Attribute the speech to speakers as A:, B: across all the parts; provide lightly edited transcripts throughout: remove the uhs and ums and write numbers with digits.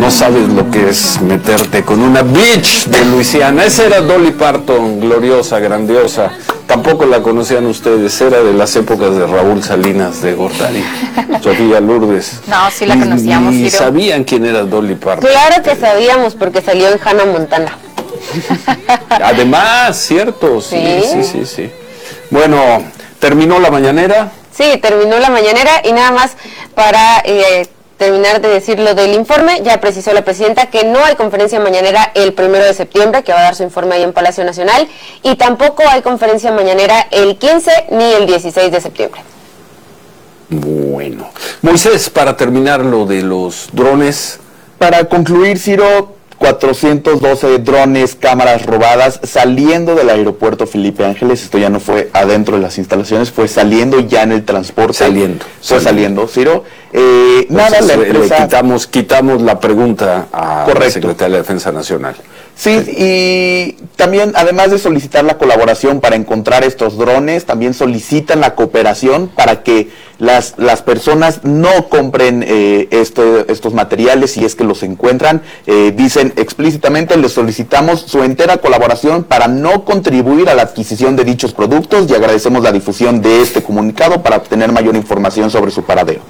A: No sabes lo que es meterte con una bitch de Luisiana. Esa era Dolly Parton, gloriosa, grandiosa. Tampoco la conocían ustedes, era de las épocas de Raúl Salinas de Gortari, Sofía Lourdes.
B: No, sí la conocíamos.
A: ¿Y sabían quién era Dolly Parton?
C: Claro que sabíamos, porque salió en Hannah Montana.
A: Además, cierto, sí. Bueno, ¿terminó la mañanera?
C: Sí, terminó la mañanera y nada más para terminar de decir lo del informe, ya precisó la presidenta que no hay conferencia mañanera el 1 de septiembre, que va a dar su informe ahí en Palacio Nacional, y tampoco hay conferencia mañanera el 15 ni el 16 de septiembre.
A: Bueno. Moisés, para terminar lo de los drones.
D: Para concluir, Ciro, 412 drones, cámaras robadas saliendo del aeropuerto Felipe Ángeles. Esto ya no fue adentro de las instalaciones, fue saliendo ya en el transporte. Saliendo, Ciro. Nada, la empresa...
A: quitamos la pregunta a la Secretaría de Defensa Nacional.
D: Sí, y también, además de solicitar la colaboración para encontrar estos drones, también solicitan la cooperación para que las personas no compren estos materiales si es que los encuentran. Dicen explícitamente, les solicitamos su entera colaboración para no contribuir a la adquisición de dichos productos, y agradecemos la difusión de este comunicado para obtener mayor información sobre su paradero.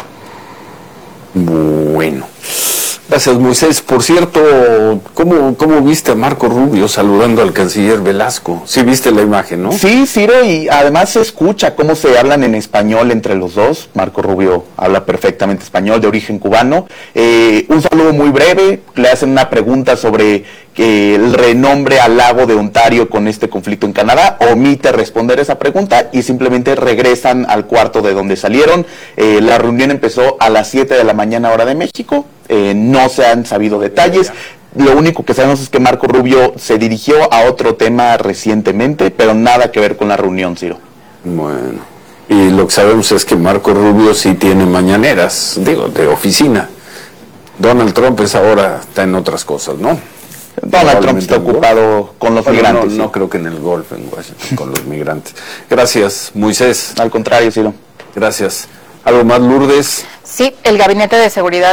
A: Bueno. Gracias, Moisés. Por cierto, ¿cómo viste a Marco Rubio saludando al canciller Velasco? Sí viste la imagen, ¿no?
D: Sí, Ciro, y además se escucha cómo se hablan en español entre los dos. Marco Rubio habla perfectamente español, de origen cubano. Un saludo muy breve, le hacen una pregunta sobre el renombre al lago de Ontario con este conflicto en Canadá. Omite responder esa pregunta y simplemente regresan al cuarto de donde salieron. La reunión empezó a las 7 de la mañana hora de México. No se han sabido detalles. Lo único que sabemos es que Marco Rubio se dirigió a otro tema recientemente, pero nada que ver con la reunión, Ciro.
A: Bueno, y lo que sabemos es que Marco Rubio sí tiene mañaneras, de oficina. Donald Trump está en otras cosas, ¿no?
D: Donald Trump está ocupado con los migrantes.
A: No creo que en el Golfo, en Washington, con los migrantes. Gracias, Moisés.
D: Al contrario, Ciro.
A: Gracias. ¿Algo más, Lourdes?
B: Sí, el Gabinete de Seguridad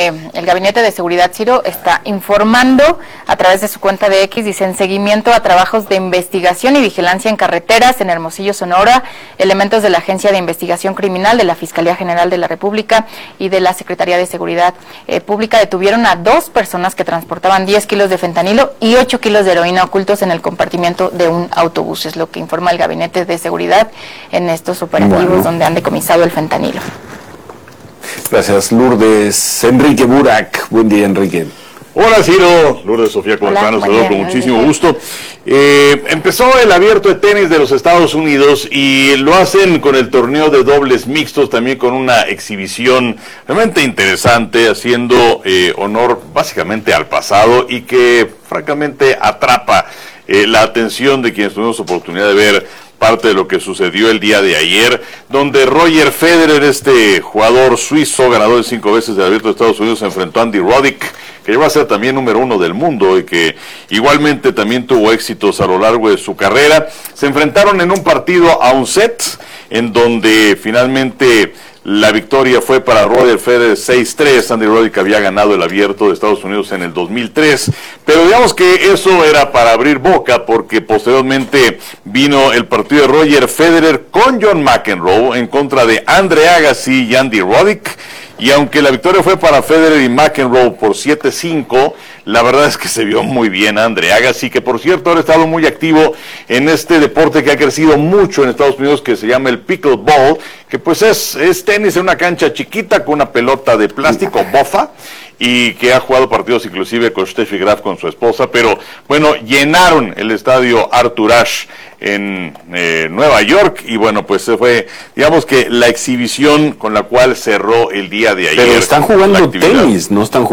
B: Ciro está informando a través de su cuenta de X, dice: en seguimiento a trabajos de investigación y vigilancia en carreteras en Hermosillo, Sonora, elementos de la Agencia de Investigación Criminal de la Fiscalía General de la República y de la Secretaría de Seguridad Pública detuvieron a 2 personas que transportaban 10 kilos de fentanilo y 8 kilos de heroína ocultos en el compartimiento de un autobús. Es lo que informa el Gabinete de Seguridad en estos operativos donde han decomisado el fentanilo.
A: Gracias, Lourdes. Enrique Burak. Buen día, Enrique.
E: Hola, Ciro. Lourdes, Sofía, ¿cómo están? Los saludo con muchísimo gusto. Empezó el Abierto de Tenis de los Estados Unidos y lo hacen con el torneo de dobles mixtos, también con una exhibición realmente interesante, haciendo honor básicamente al pasado y que francamente atrapa la atención de quienes tuvimos oportunidad de ver parte de lo que sucedió el día de ayer, donde Roger Federer, este jugador suizo, ganador de 5 veces del Abierto de Estados Unidos, se enfrentó a Andy Roddick, que llegó a ser también número 1 del mundo y que igualmente también tuvo éxitos a lo largo de su carrera. Se enfrentaron en un partido a un set, en donde finalmente la victoria fue para Roger Federer 6-3. Andy Roddick había ganado el Abierto de Estados Unidos en el 2003, pero digamos que eso era para abrir boca, porque posteriormente vino el partido de Roger Federer con John McEnroe en contra de Andre Agassi y Andy Roddick. Y aunque la victoria fue para Federer y McEnroe por 7-5, la verdad es que se vio muy bien Andre Agassi, que por cierto ahora ha estado muy activo en este deporte que ha crecido mucho en Estados Unidos, que se llama el pickleball, que pues es tenis en una cancha chiquita con una pelota de plástico bofa, y que ha jugado partidos inclusive con Steffi Graf, con su esposa, pero bueno, llenaron el estadio Arthur Ashe en Nueva York, y bueno, pues se fue, digamos que la exhibición con la cual cerró el día de ayer.
A: Pero están jugando tenis, no están jugando